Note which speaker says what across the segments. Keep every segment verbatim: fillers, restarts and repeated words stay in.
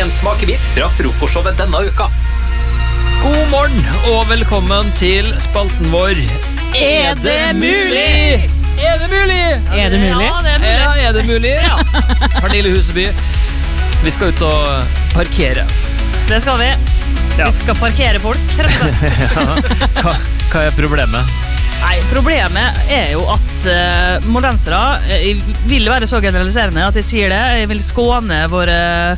Speaker 1: en smakebit fra frokostshowet denne uka.
Speaker 2: God morgen og velkommen til spalten vår.
Speaker 3: Er det mulig?
Speaker 2: Er det mulig?
Speaker 3: Er det mulig?
Speaker 2: Ja, det er mulig. Ja, er det mulig? Ja. Pernille Huseby, vi skal ut og parkere.
Speaker 3: Det skal vi.
Speaker 2: Ja.
Speaker 3: Vi skal parkere folk, rett og slett.
Speaker 2: Ja. Hva, hva er problemet?
Speaker 3: Nei, problemet er jo at uh, moldensere uh, vil være så generaliserende at jeg sier det. Jeg vil skåne våre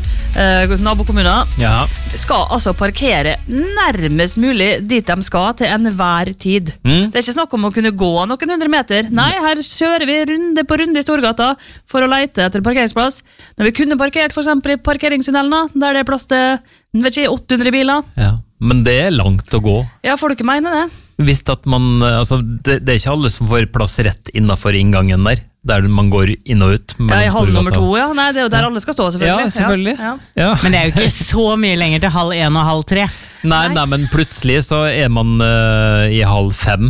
Speaker 3: uh, nabokommuner.
Speaker 2: Ja.
Speaker 3: Skal altså parkere nærmest mulig dit de skal til enhver tid.
Speaker 2: Mm.
Speaker 3: Det er ikke snakk om å kunne gå noen hundre meter. Nei, her kjører vi runde på runde i Storgata for å lete etter parkeringsplass. Når vi kunne parkert for eksempel i parkeringstunnelene, der det er plass til vet ikke, åtte hundre biler.
Speaker 2: Ja. Men det er langt å gå.
Speaker 3: Ja, folk mener det.
Speaker 2: Hvis at man, altså, det, det er ikke alle som får plass rett innenfor inngangen der, der man går inn og ut.
Speaker 3: Ja, i halv nummer to, ja. Nei, det er jo der alle skal stå, selvfølgelig.
Speaker 2: Ja, selvfølgelig.
Speaker 3: Ja.
Speaker 2: Ja.
Speaker 4: Men det er jo ikke så mye lenger til halv en og halv tre.
Speaker 2: Nei, nei, men plutselig så er man uh, i halv fem.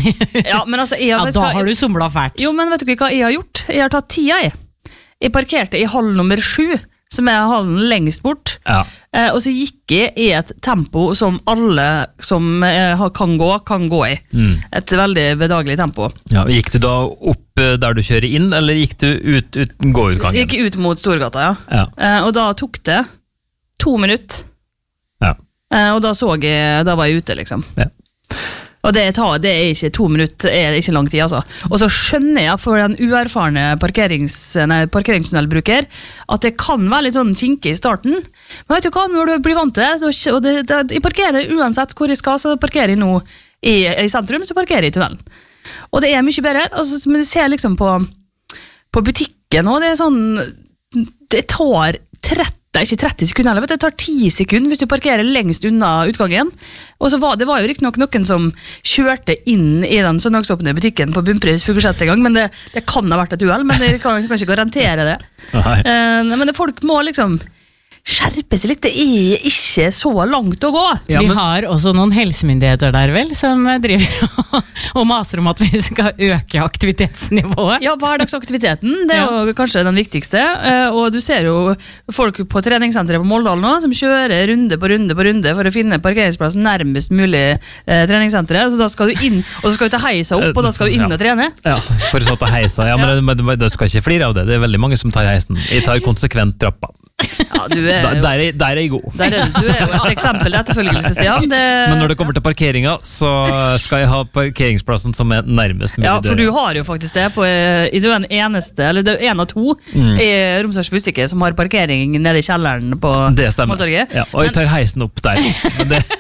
Speaker 3: Ja, men altså, jeg
Speaker 4: Ja,
Speaker 3: vet
Speaker 4: da
Speaker 3: hva,
Speaker 4: har du somlet fælt.
Speaker 3: Jo, men vet du ikke hva jeg har gjort? Jeg har tatt tida, jeg. Jeg parkerte i halv nummer sju, som er hallen lengst bort.
Speaker 2: Ja.
Speaker 3: Eh, og så gikk jeg i et tempo som alle som eh, har- kan gå, kan gå i.
Speaker 2: Mm.
Speaker 3: Et veldig bedagelig tempo.
Speaker 2: Ja, gikk du da opp uh, der du kjører inn, eller gikk du ut, ut gå-utgangen?
Speaker 3: Jeg gikk ut mot Storgata, ja.
Speaker 2: Ja.
Speaker 3: Eh, og da tok det to minutter.
Speaker 2: Ja.
Speaker 3: Eh, og da så jeg, da var jeg ute, liksom.
Speaker 2: Ja.
Speaker 3: Og det, tar, det er ikke to minutter, er ikke lang tid, altså. Og så skjønner jeg for den uerfarne parkerings, nei, parkeringstunnelbruker at det kan være litt sånn kinkig i starten. Men vet du hva, når du blir vant til det, så, og det, det jeg parkerer uansett hvor jeg skal, så parkerer jeg nå i, i sentrum, så parkerer jeg i tunnelen. Og det er mye bedre, altså, men jeg ser liksom på, på butikken, og det er sånn, det tar tretti Det er ikke tretti sekunder, vet du, det tar ti sekunder hvis du parkerer lengst unna utgangen. Og så var det var jo riktig nok noen som kjørte inn i den søndagsåpne butikken på bunnpris Fuglesett en gang, men det, det kan ha vært et uhell, men jeg kan, kan ikke garantere det.
Speaker 2: Nei.
Speaker 3: Eh, men det, folk må liksom skjerpe seg litt, det er ikke så langt å gå.
Speaker 2: Ja,
Speaker 4: Vi
Speaker 2: men-
Speaker 4: har også noen helsemyndigheter der vel, som driver og, og maser om at vi skal øke aktivitetsnivået.
Speaker 3: Ja, hverdagsaktiviteten, det er jo kanskje den viktigste, eh, og du ser jo folk på treningssenteret på Moldal nå, som kjører runde på runde på runde for å finne parkeringsplass nærmest mulig eh, treningssenteret, så da skal du inn, og så skal du ta heisa opp, og da skal du inn og trene.
Speaker 2: Ja, for så ta heisa. Ja, men det, det, det skal ikke flire av det. Det er veldig mange som tar heisen. Jeg tar konsekvent trappa.
Speaker 3: Ja, du er
Speaker 2: Der,
Speaker 3: jo,
Speaker 2: der, er, der er jeg god.
Speaker 3: der er, du er jo et eksempel til etterfølgelse, Stian. Det,
Speaker 2: Men når det kommer til parkeringa, så skal jeg ha parkeringsplassen som er nærmest mulig
Speaker 3: ja, for du
Speaker 2: døra.
Speaker 3: har jo faktisk det på, du er den eneste, eller du er en av to
Speaker 2: Mm.
Speaker 3: i Romsdals Bustikke som har parkering nede i kjelleren på
Speaker 2: Det stemmer.
Speaker 3: Måltorget.
Speaker 2: Ja, og jeg tar heisen opp der. Men det,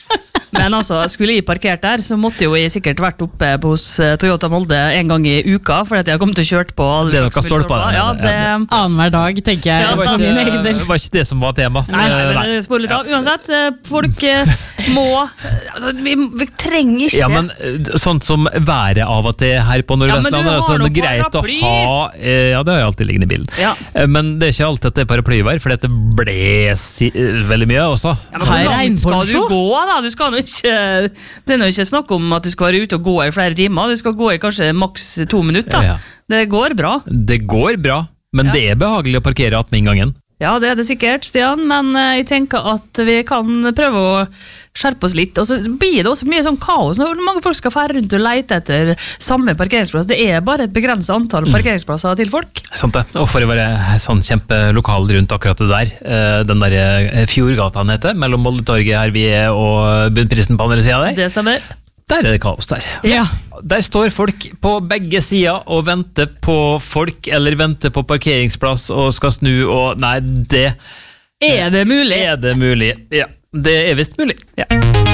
Speaker 3: Men altså, skulle jeg parkert der, så måtte jo jeg sikkert vært oppe på hos eh, Toyota Molde en gang i uka, for at jeg har kommet til å kjørt på alle
Speaker 2: Det er
Speaker 3: slags
Speaker 2: noe stolper der,
Speaker 3: Ja,
Speaker 2: ja,
Speaker 3: det,
Speaker 4: Annenhver dag, tenker jeg.
Speaker 3: Ja,
Speaker 2: det, var
Speaker 4: for min egen
Speaker 2: ikke,
Speaker 4: del.
Speaker 2: det var ikke det som var tema.
Speaker 3: Nei, nei,
Speaker 2: Eh,
Speaker 3: men det spoler litt av. Uansett, eh, folk eh, må eh, altså, vi, vi trenger ikke
Speaker 2: Ja, men eh, sånt som været av og til her på
Speaker 3: Ja, men du
Speaker 2: Nordvestlandet,
Speaker 3: har
Speaker 2: altså, det
Speaker 3: noe
Speaker 2: er greit å
Speaker 3: paraply.
Speaker 2: ha eh, Ja, det har jeg alltid liggende i bilen.
Speaker 3: Ja.
Speaker 2: Eh, Men det er ikke alltid at det er paraplyvær, for det blåser eh, veldig mye også.
Speaker 3: Ja, men
Speaker 4: Har
Speaker 3: hvor langt skal du
Speaker 4: regnponcho?
Speaker 3: gå, da? Du skal nå ikke, det er nå ikke snakk om at du skal være ute og gå i flere timer. Du skal gå i kanskje maks to minutter.
Speaker 2: Ja,
Speaker 3: Det går bra.
Speaker 2: Det går bra, men
Speaker 3: Ja.
Speaker 2: det er behagelig å parkere attmed inngangen.
Speaker 3: Ja, det er det sikkert, Stian, men eh, jeg tenker at vi kan prøve å skjerpe oss litt. Og så blir det også mye sånn kaos når mange folk skal fære rundt og lete etter samme parkeringsplass. Det er bare et begrenset antall parkeringsplasser til folk.
Speaker 2: Sant det. Og for å være sånn kjempelokal rundt akkurat det der, eh, den der eh, Fjordgata han heter, mellom Moldetorget her vi er og Bunnprisen på andre siden der,
Speaker 3: Det stemmer.
Speaker 2: der er det kaos der.
Speaker 4: Ja.
Speaker 2: Der står folk på begge sider og venter på folk, eller venter på parkeringsplass og skal snu, og nei, det
Speaker 3: Er det mulig?
Speaker 2: er det mulig. Ja, det er visst mulig. Ja.